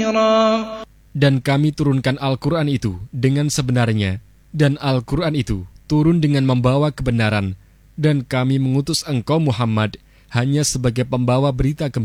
نذيرا. Dan kami turunkan Al-Quran itu dengan sebenarnya, dan Al-Quran itu turun dengan membawa kebenaran, dan kami mengutus engkau Muhammad hanya sebagai pembawa berita gembira.